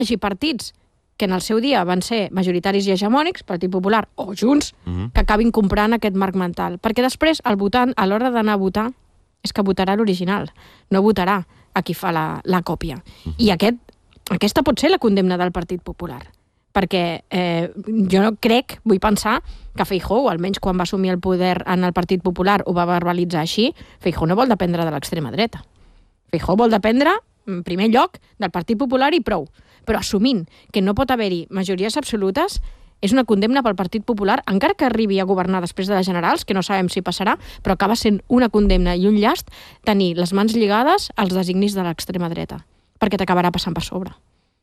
hagi partits que en el seu dia van ser majoritaris i hegemònics, Partit Popular o Junts, que acabin comprant aquest marc mental. Perquè després el votant, a l'hora d'anar a votar, és que votarà l'original, no votarà a qui fa la còpia. I aquesta pot ser la condemna del Partit Popular. Perquè jo no crec, vull pensar, que Feijóo, almenys quan va assumir el poder en el Partit Popular, ho va verbalitzar així, Feijóo no vol dependre de l'extrema dreta. Feijóo vol dependre, en primer lloc, del Partit Popular i prou. Però assumint que no pot haver-hi majories absolutes, és una condemna pel Partit Popular, encara que arribi a governar després de les generals, que no sabem si passarà, però acaba sent una condemna i un llast tenir les mans lligades als designis de l'extrema dreta, perquè t'acabarà passant per sobre.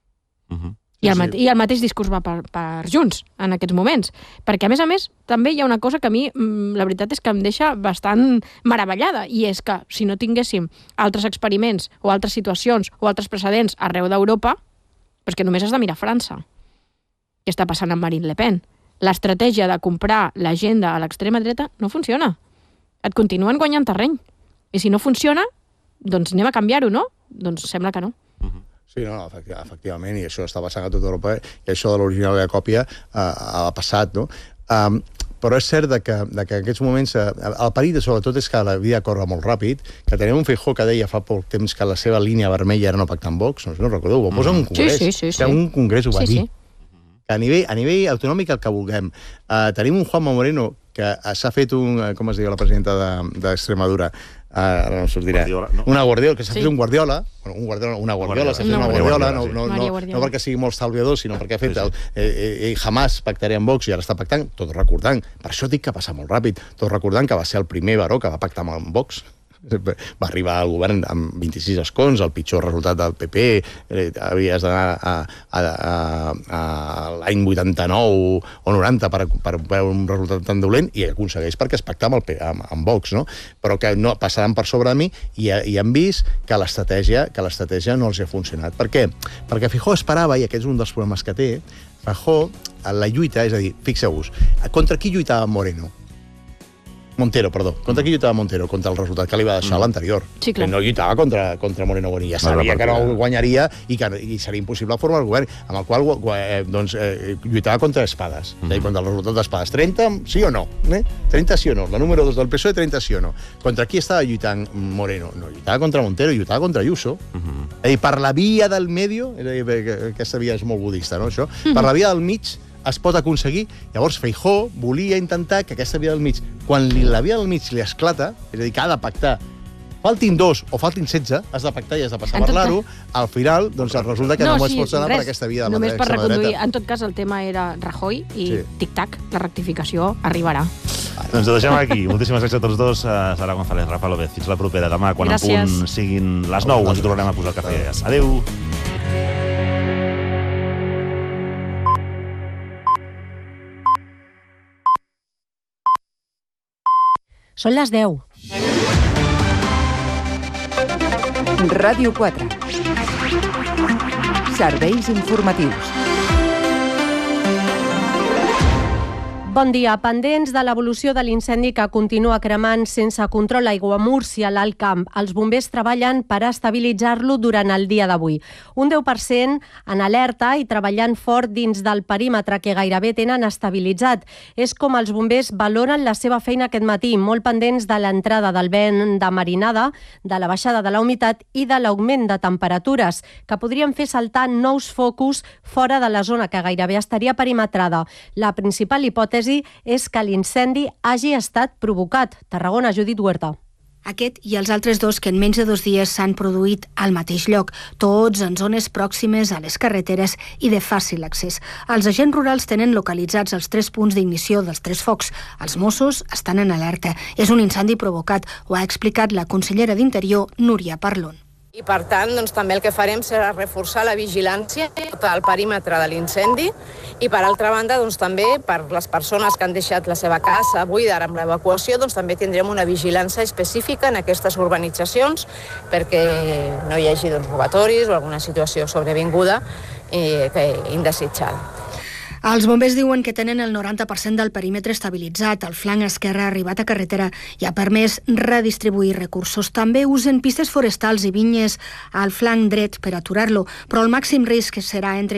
I el mateix discurs va per Junts en aquests moments, perquè a més, també hi ha una cosa que a mi, la veritat és que em deixa bastant meravellada, i és que si no tinguéssim altres experiments o altres situacions o altres precedents arreu d'Europa, però és que només has de mirar França. Què està passant amb Marine Le Pen? L'estratègia de comprar l'agenda a l'extrema dreta no funciona. Et continuen guanyant terreny. I si no funciona, doncs anem a canviar-ho, no? Doncs sembla que no. Sí, no, efectivament, i això està passant a tota Europa, i això de l'original i la còpia ha passat, no? Però és cert que en aquests moments el perill, sobretot, és que la vida corre molt ràpid, que tenim un Feijóo que deia fa poc temps que la seva línia vermella era no pactar amb Vox, no recordeu, ho posa en un congrés. Sí. Que un congrés ho va dir. A nivell autonòmic el que vulguem. Tenim un Juanma Moreno que s'ha fet com es diu la presidenta d'Extremadura? Ara no em sortirà. Una Guardiola, que s'ha fet un Guardiola, una Guardiola, s'ha fet una Guardiola, no perquè sigui molt salviador, sinó perquè ha fet jamás pactaré amb Vox i ara està pactant, tot recordant, per això dic que passa molt ràpid, tot recordant que va ser el primer baró que va pactar amb Vox. Va arribar al govern amb 26 escons, el pitjor resultat del PP, havies d'anar a l'any 89 o 90 per veure un resultat tan dolent, i aconsegueix perquè es pacta amb Vox, no? Però que no passaran per sobre de mi, i han vist que l'estratègia no els ha funcionat. Per què? Perquè Feijóo esperava, i aquest és un dels problemes que té, Feijóo, la lluita, és a dir, fixeu-vos, contra qui lluitava Montero, contra qui lluitava Montero? Contra el resultat que li va deixar l'anterior. Sí, clar. No lluitava contra Moreno Bonilla. Sabia que no guanyaria i seria impossible formar el govern, amb el qual lluitava contra Espadas, contra el resultat d'Espadas. 30 sí o no? 30 sí o no? La número 2 del PSOE, 30 sí o no? Contra qui estava lluitant Moreno? No lluitava contra Montero, lluitava contra Ayuso. És a dir, per la via del medio, aquesta via és molt budista, no, això? Per la via del mig es pot aconseguir. Llavors Feijóo volia intentar que aquesta via del mig, quan la via del mig li esclata, és a dir, que ha de pactar, faltin 2 o faltin 16, has de pactar i has de passar a parlar-ho, al final doncs resulta que no es pot anar per aquesta via de només per reconduir. En tot cas, el tema era Rajoy i tic-tac, la rectificació arribarà. Doncs ho deixem aquí. Moltíssimes gràcies a tots dos. Sara González, Rafa López. Fins la propera. Demà, quan en punt siguin les 9, ens tornarem a posar el cafè. Adéu. Són les 10. Ràdio 4. Serveis informatius. Bon dia. Pendents de l'evolució de l'incendi que continua cremant sense control a Aiguamúrcia, l'Alt Camp. Els bombers treballen per estabilitzar-lo durant el dia d'avui. Un 10% en alerta i treballant fort dins del perímetre que gairebé tenen estabilitzat. És com els bombers valoren la seva feina aquest matí, molt pendents de l'entrada del vent de marinada, de la baixada de la humitat i de l'augment de temperatures, que podrien fer saltar nous focus fora de la zona que gairebé estaria perimetrada. La principal hipòtesi és que l'incendi hagi estat provocat. Tarragona, Judit Huerta. Aquest i els altres dos que en menys de 2 dies s'han produït al mateix lloc, tots en zones pròximes a les carreteres i de fàcil accés. Els agents rurals tenen localitzats els 3 punts d'ignició dels 3 focs. Els Mossos estan en alerta. És un incendi provocat, ho ha explicat la consellera d'Interior, Núria Parlon. I per tant, també el que farem serà reforçar la vigilància al perímetre de l'incendi i per altra banda, també per les persones que han deixat la seva casa buida amb l'evacuació, també tindrem una vigilància específica en aquestes urbanitzacions perquè no hi hagi robatoris o alguna situació sobrevinguda indesitjada. Els bombers diuen que tenen el 90% del perímetre estabilitzat. El flanc esquerre arribat a carretera i ha permès redistribuir recursos. També usen pistes forestals i vinyes al flanc dret per aturar-lo, però el màxim risc serà entre